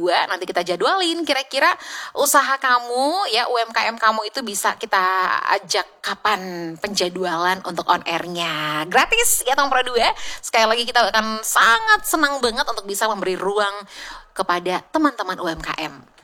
2 nanti kita jadwalin kira-kira usaha kamu ya, UMKM kamu itu bisa kita ajak kapan penjadwalan untuk on airnya. Gratis ya Tong Pro 2. Sekali lagi kita akan sangat senang banget untuk bisa memberi ruang kepada teman-teman UMKM.